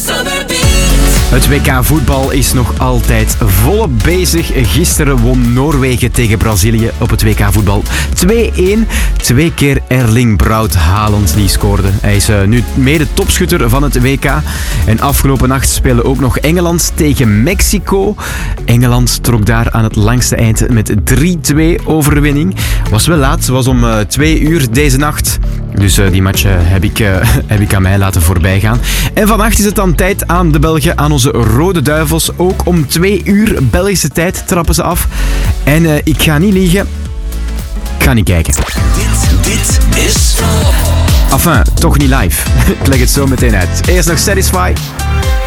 Het WK voetbal is nog altijd volop bezig. Gisteren won Noorwegen tegen Brazilië op het WK voetbal 2-1. 2 keer Erling Braut Haaland die scoorde. Hij is nu mede topschutter van het WK. En afgelopen nacht speelde ook nog Engeland tegen Mexico. Engeland trok daar aan het langste eind met 3-2 overwinning. Was wel laat, was om 2 uur deze nacht. Dus die match heb ik aan mij laten voorbijgaan. En vannacht is het dan tijd aan de Belgen, aan onze Rode Duivels. Ook om 2 uur Belgische tijd trappen ze af. En ik ga niet liegen, ik ga niet kijken. Dit is... Enfin, toch niet live. Ik leg het zo meteen uit. Eerst nog Satisfy.